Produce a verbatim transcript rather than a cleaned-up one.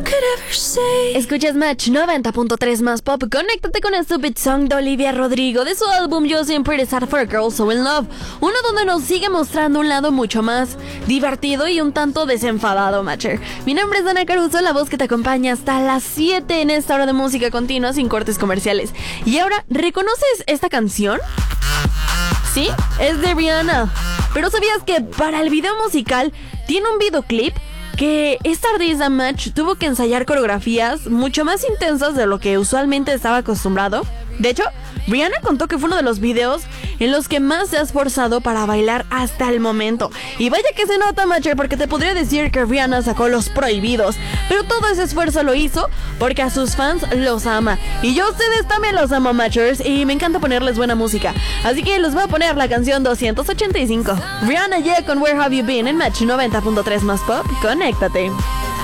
Escuchas Match noventa punto tres más pop. Conéctate con Stupid Song de Olivia Rodrigo de su álbum You Seem Pretty Sad for a Girl So In Love, uno donde nos sigue mostrando un lado mucho más divertido y un tanto desenfadado, Matcher. Mi nombre es Dana Caruso, la voz que te acompaña hasta las siete en esta hora de música continua sin cortes comerciales. Y ahora, ¿reconoces esta canción? Sí, es de Rihanna. Pero ¿sabías que para el video musical tiene un videoclip que esta artista Match tuvo que ensayar coreografías mucho más intensas de lo que usualmente estaba acostumbrado? De hecho, Rihanna contó que fue uno de los videos en los que más se ha esforzado para bailar hasta el momento. Y vaya que se nota, Matcher, porque te podría decir que Rihanna sacó Los Prohibidos, pero todo ese esfuerzo lo hizo porque a sus fans los ama. Y yo a ustedes también los amo, Matchers, y me encanta ponerles buena música. Así que les voy a poner la canción doscientos ochenta y cinco. Rihanna yeah con Where Have You Been en Match noventa punto tres más pop. Conéctate.